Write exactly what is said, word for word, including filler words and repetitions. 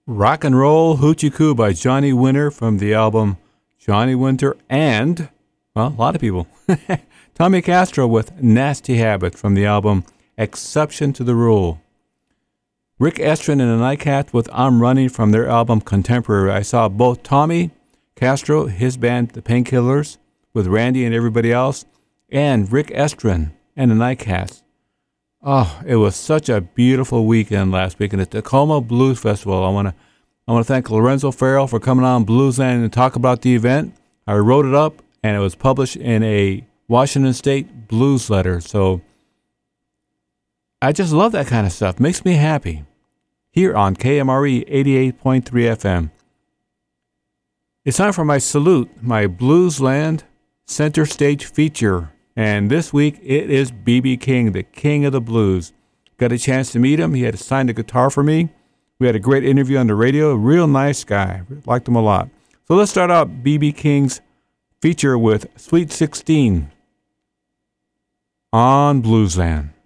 Rock and Roll Hoochie Coo by Johnny Winter from the album Johnny Winter and, well, a lot of people. Tommy Castro with Nasty Habit from the album Exception to the Rule. Rick Estrin and the Nightcats with I'm Running from their album Contemporary. I saw both Tommy Castro, his band The Painkillers, with Randy and everybody else, and Rick Estrin and the Nightcats. Oh, it was such a beautiful weekend last week in the Tacoma Blues Festival. I want to I want to thank Lorenzo Farrell for coming on Bluesland and talk about the event. I wrote it up, and it was published in a Washington State Blues letter. So I just love that kind of stuff. Makes me happy. Here on K M R E eighty-eight point three F M. It's time for my salute, my Bluesland Center Stage feature. And this week, it is B B King, the king of the blues. Got a chance to meet him. He had signed a guitar for me. We had a great interview on the radio. A real nice guy. Liked him a lot. So let's start out B B King's feature with Sweet sixteen on Bluesland.